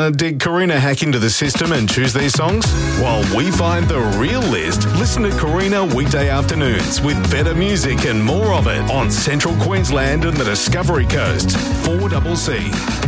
Did Karina hack into the system and choose these songs? While we find the real list, listen to Karina weekday afternoons with better music and more of it on Central Queensland and the Discovery Coast. 4CC.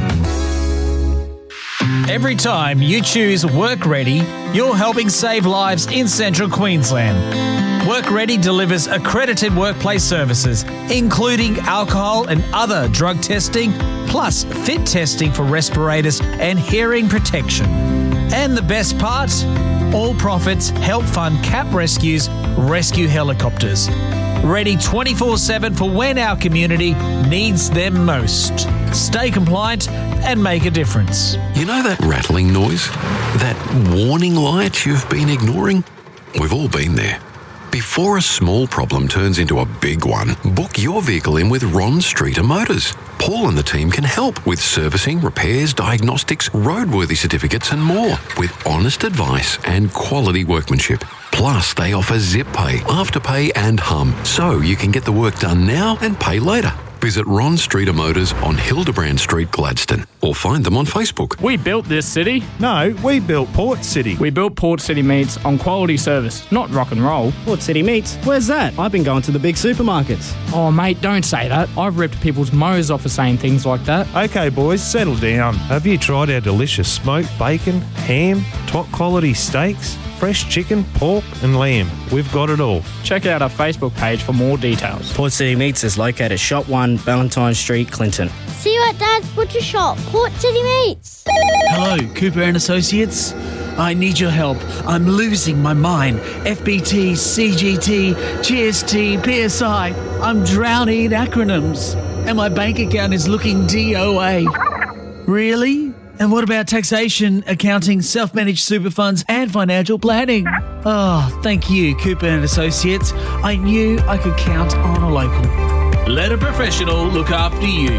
Every time you choose Work Ready, you're helping save lives in Central Queensland. Work Ready delivers accredited workplace services, including alcohol and other drug testing, plus fit testing for respirators and hearing protection. And the best part? All profits help fund CAP Rescue's rescue helicopters. Ready 24/7 for when our community needs them most. Stay compliant and make a difference. You know that rattling noise? That warning light you've been ignoring? We've all been there. Before a small problem turns into a big one, book your vehicle in with Ron Streeter Motors. Paul and the team can help with servicing, repairs, diagnostics, roadworthy certificates and more, with honest advice and quality workmanship. Plus, they offer Zip Pay, Afterpay and Hum, so you can get the work done now and pay later. Visit Ron Streeter Motors on Hildebrand Street, Gladstone, or find them on Facebook. We built this city. No, we built Port City. We built Port City Meats on quality service, not rock and roll. Port City Meats? Where's that? I've been going to the big supermarkets. Oh, mate, don't say that. I've ripped people's mows off for saying things like that. Okay, boys, settle down. Have you tried our delicious smoked bacon, ham, top quality steaks, fresh chicken, pork and lamb? We've got it all. Check out our Facebook page for more details. Port City Meats is located at Shop 1, Valentine Street, Clinton. See you at Dad's Butcher Shop, Port City Meats. Hello, Cooper and Associates. I need your help. I'm losing my mind. FBT, CGT, GST, PSI. I'm drowning in acronyms. And my bank account is looking DOA. Really? And what about taxation, accounting, self-managed super funds and financial planning? Oh, thank you, Cooper and Associates. I knew I could count on a local. Let a professional look after you.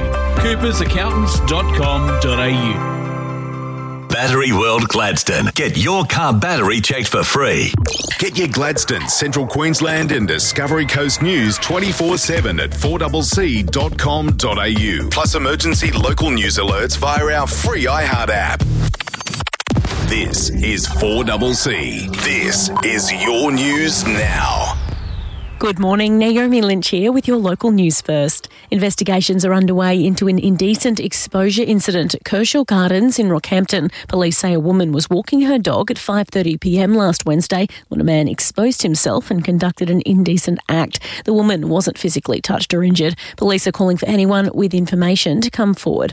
coopersaccountants.com.au. Battery World Gladstone. Get your car battery checked for free. Get your Gladstone, Central Queensland and Discovery Coast news 24/7 at 4CC.com.au. Plus emergency local news alerts via our free iHeart app. This is 4CC. This is your news now. Good morning, Naomi Lynch here with your local news first. Investigations are underway into an indecent exposure incident at Kershaw Gardens in Rockhampton. Police say a woman was walking her dog at 5:30pm last Wednesday when a man exposed himself and conducted an indecent act. The woman wasn't physically touched or injured. Police are calling for anyone with information to come forward.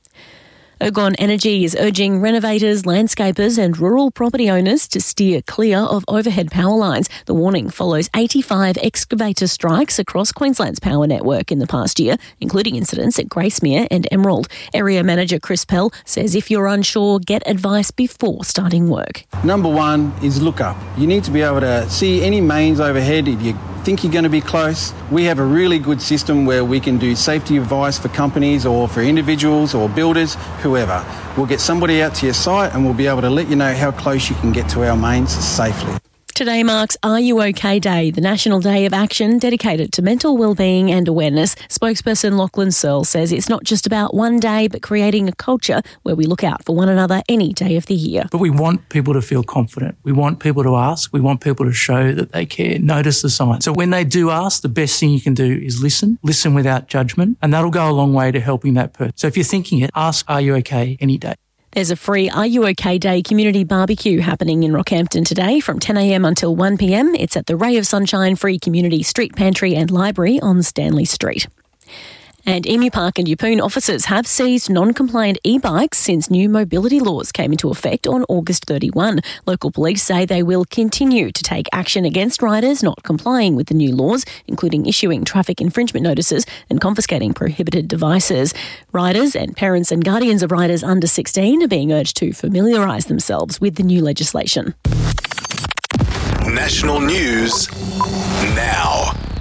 Ergon Energy is urging renovators, landscapers and rural property owners to steer clear of overhead power lines. The warning follows 85 excavator strikes across Queensland's power network in the past year, including incidents at Gracemere and Emerald. Area Manager Chris Pell says if you're unsure, get advice before starting work. Number one is look up. You need to be able to see any mains overhead if you think you're going to be close. We have a really good system where we can do safety advice for companies or for individuals or builders, whoever. We'll get somebody out to your site and we'll be able to let you know how close you can get to our mains safely. Today marks Are You OK Day, the national day of action dedicated to mental wellbeing and awareness. Spokesperson Lachlan Searle says it's not just about one day, but creating a culture where we look out for one another any day of the year. But we want people to feel confident. We want people to ask. We want people to show that they care, notice the signs. So when they do ask, the best thing you can do is listen without judgment, and that'll go a long way to helping that person. So if you're thinking it, ask, are you okay, any day. There's a free Are You OK Day community barbecue happening in Rockhampton today from 10am until 1pm. It's at the Ray of Sunshine Free Community Street Pantry and Library on Stanley Street. And Emu Park and Yeppoon officers have seized non-compliant e-bikes since new mobility laws came into effect on August 31. Local police say they will continue to take action against riders not complying with the new laws, including issuing traffic infringement notices and confiscating prohibited devices. Riders and parents and guardians of riders under 16 are being urged to familiarise themselves with the new legislation. National news now.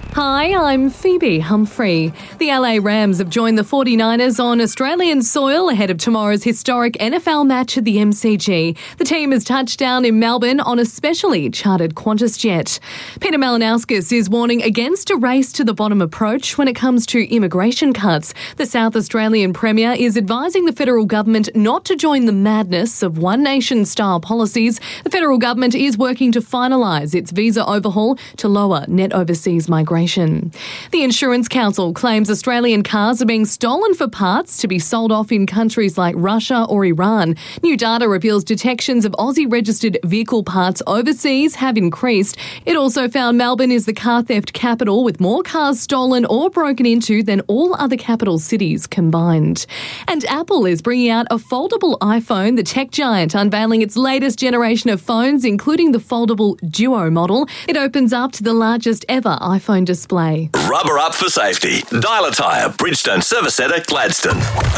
Hi, I'm Phoebe Humphrey. The LA Rams have joined the 49ers on Australian soil ahead of tomorrow's historic NFL match at the MCG. The team has touched down in Melbourne on a specially chartered Qantas jet. Peter Malinauskas is warning against a race to the bottom approach when it comes to immigration cuts. The South Australian Premier is advising the federal government not to join the madness of one nation-style policies. The federal government is working to finalise its visa overhaul to lower net overseas migration. The Insurance Council claims Australian cars are being stolen for parts to be sold off in countries like Russia or Iran. New data reveals detections of Aussie-registered vehicle parts overseas have increased. It also found Melbourne is the car theft capital, with more cars stolen or broken into than all other capital cities combined. And Apple is bringing out a foldable iPhone, the tech giant unveiling its latest generation of phones, including the foldable Duo model. It opens up to the largest ever iPhone display. Rubber up for safety. Dial Tyre, Bridgestone Service Centre, Gladstone.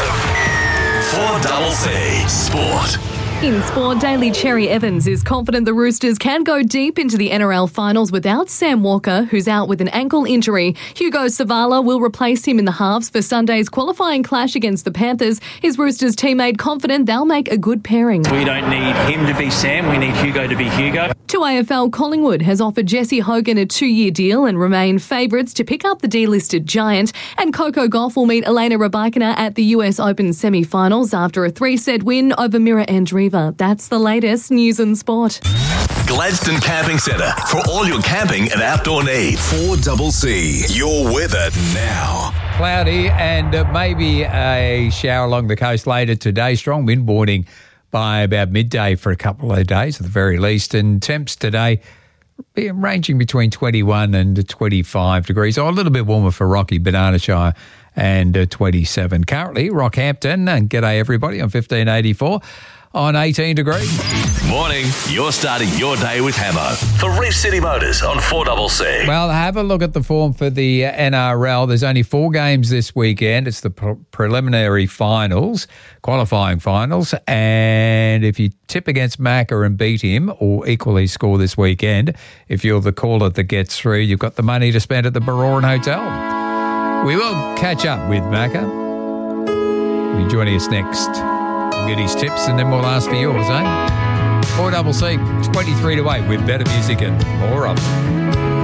4CC Sport. In sport, Daly Cherry Evans is confident the Roosters can go deep into the NRL finals without Sam Walker, who's out with an ankle injury. Hugo Savala will replace him in the halves for Sunday's qualifying clash against the Panthers. His Roosters teammate confident they'll make a good pairing. We don't need him to be Sam, we need Hugo to be Hugo. To AFL, Collingwood has offered Jesse Hogan a 2-year deal and remain favourites to pick up the delisted giant. And Coco Gauff will meet Elena Rybakina at the US Open semi-finals after a 3-set win over Mira Andreeva. That's the latest news and sport. Gladstone Camping Centre for all your camping and outdoor needs. 4CC, your weather now. Cloudy and maybe a shower along the coast later today. Strong wind warning by about midday for a couple of days at the very least. And temps today ranging between 21 and 25 degrees. Oh, a little bit warmer for Rocky, Banana Shire, and 27. Currently, Rockhampton, and g'day everybody, on 1584. On 18 degrees. Morning, you're starting your day with Hamo for Reef City Motors on 4CC. Well, have a look at the form for the NRL. There's only 4 games this weekend. It's the preliminary finals, qualifying finals. And if you tip against Macca and beat him or equally score this weekend, if you're the caller that gets through, you've got the money to spend at the Baroran Hotel. We will catch up with Macca. He'll be joining us next. We'll get his tips and then we'll ask for yours, eh? 4CC, 23 to 8 with better music and more of it.